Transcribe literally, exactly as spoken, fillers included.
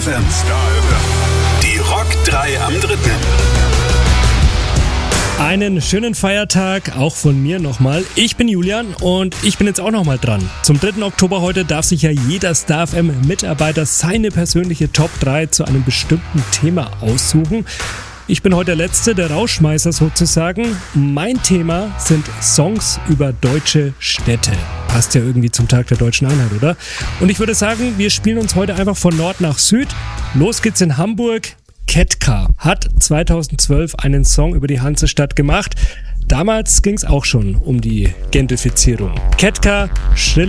F M. Die Rock drei am dritten. Einen schönen Feiertag auch von mir nochmal. Ich bin Julian und ich bin jetzt auch nochmal dran. Zum dritten Oktober heute darf sich ja jeder Star F M-Mitarbeiter seine persönliche Top drei zu einem bestimmten Thema aussuchen. Ich bin heute der Letzte, der Rausschmeißer sozusagen. Mein Thema sind Songs über deutsche Städte. Passt ja irgendwie zum Tag der Deutschen Einheit, oder? Und ich würde sagen, wir spielen uns heute einfach von Nord nach Süd. Los geht's in Hamburg. Ketka hat zweitausendzwölf einen Song über die Hansestadt gemacht. Damals ging's auch schon um die Gentrifizierung. Ketka, schrill